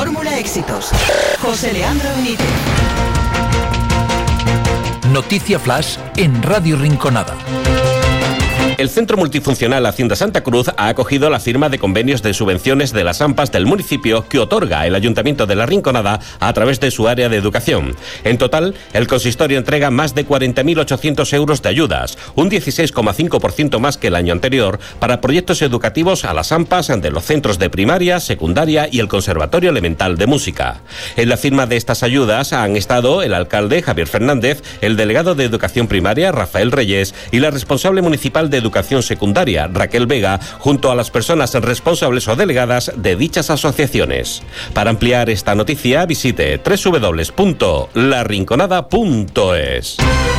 Fórmula Éxitos. José Leandro Benítez. Noticia Flash en Radio Rinconada. El Centro Multifuncional Hacienda Santa Cruz ha acogido la firma de convenios de subvenciones de las AMPAs del municipio que otorga el Ayuntamiento de La Rinconada a través de su área de educación. En total, el consistorio entrega más de 40.800 euros de ayudas, un 16,5% más que el año anterior, para proyectos educativos a las AMPAs de los centros de primaria, secundaria y el Conservatorio Elemental de Música. En la firma de estas ayudas han estado el alcalde Javier Fernández, el delegado de Educación Primaria Rafael Reyes y la responsable municipal de Educación Secundaria, Raquel Vega, junto a las personas responsables o delegadas de dichas asociaciones. Para ampliar esta noticia, visite www.larinconada.es.